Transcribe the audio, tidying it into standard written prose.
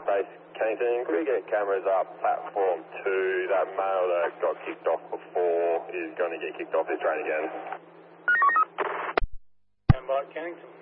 Base Kennington, could we get cameras up platform 2? That male that got kicked off before is going to get kicked off this train again. Stand by Kennington.